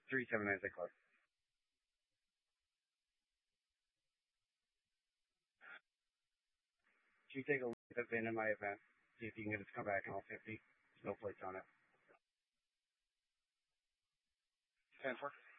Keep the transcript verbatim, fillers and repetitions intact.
three seven nine six four. Can you take a look at the V I N in my event? See if you can get it to come back in all fifty. There's no plates on it. ten four.